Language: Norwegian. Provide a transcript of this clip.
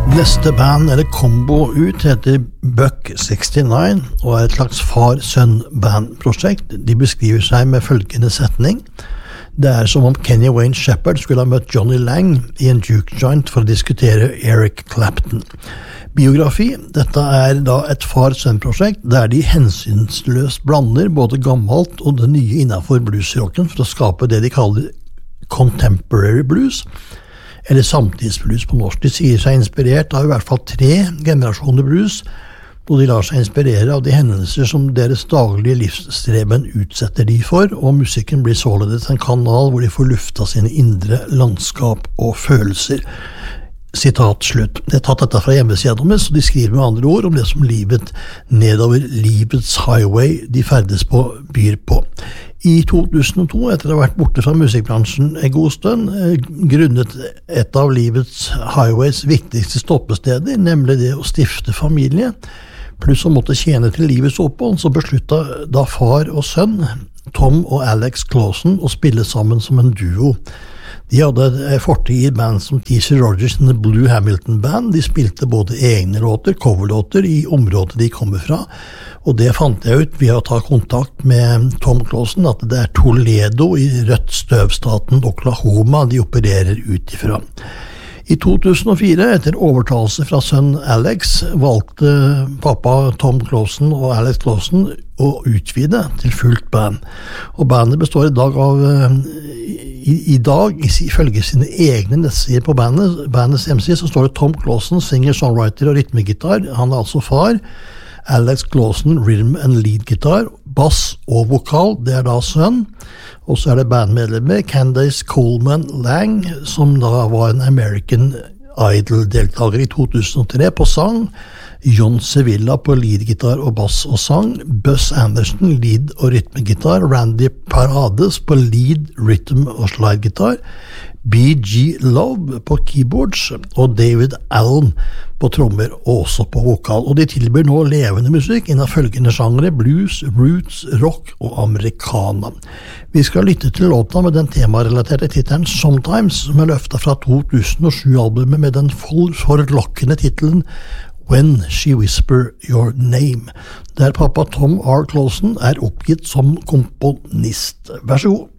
Neste band eller kombo ut heter Buck 69 og et slags far-sønn-band-prosjekt. De beskriver seg med følgende setning. Det som om Kenny Wayne Shepherd skulle ha møtt Johnny Lang i en juke joint for å diskutere Eric Clapton. Biografi. Dette da et far-sønn-prosjekt der de hensynsløst blander både gammelt og det nye innenfor bluesrocken for å skape det de kaller contemporary blues, eller samtidsblues på norsk. De sier seg inspirert av i hvert fall 3 generasjoner blues, og de lar seg inspirere av de hendelser som deres daglige livsstreben utsetter de for, og musikken blir således en kanal hvor de får lufta sine indre landskap og følelser. Sitat slutt. Det tatt dette fra hjemmesiden deres, og de skriver med andre ord om det som livet nedover livets highway de ferdes på byr på. I 2002, etter å ha vært borte fra musikkbransjen en god stund, grunnet et av livets highways viktigste stoppesteder, nemlig det å stifte familie, pluss å måtte tjene til livets opphold, så besluttet da far og sønn, Tom og Alex Clausen, å spille sammen som en duo. De hadde fortid i band som T.C. Rogers and the Blue Hamilton Band. De spilte både egne låter, coverlåter i området de kommer fra, og det fant jeg ut ved å ta kontakt med Tom Clausen, at det Toledo i rødt støvstaten Oklahoma de opererer ut ifra. I 2004, etter overtalelse fra sønn Alex, valgte pappa Tom Clausen og Alex Clausen å utvide til fullt band. Og bandet består i dag av, ifølge sine egne nettsider på bandets hjemmeside, så står det Tom Clausen, singer, songwriter og rytmegitar. Han altså far. Alex Clausen, rhythm and lead gitar, bass og vokal, det da sønn. Og så det bandmedlemmer Candace Coleman Lang, som da var en American Idol-deltaker i 2003 på sang, John Sevilla på lead-gitar og bass og sang, Buzz Anderson, lead og rytmegitar, Randy Parades på lead, rhythm og slide-gitar, B.G. Love på keyboards og David Allen på trommer og også på vokal. Og de tilbyr nå levende musikk innen følgende genre: blues, roots, rock og americana. Vi skal lytte til låta med den temarelaterte titelen Sometimes, som løftet fra 2007-albumet med den forlokkende titelen When She Whisper Your Name, der pappa Tom R. Clausen oppgitt som komponist. Vær så god.